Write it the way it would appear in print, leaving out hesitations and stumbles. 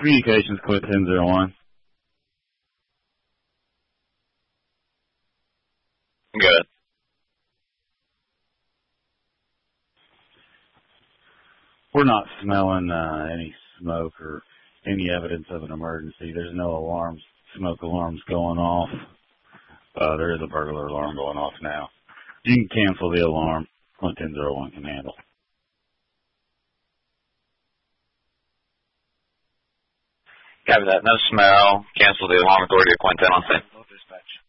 Communications, Quint 1001. Good. We're not smelling any smoke or any evidence of an emergency. There's no alarms, smoke alarms going off. There is a burglar alarm going off now. You can cancel the alarm. Quint 1001 can handle. Copy that. No smell. Cancel the alarm. Authority to Quint 10 on scene. Dispatch.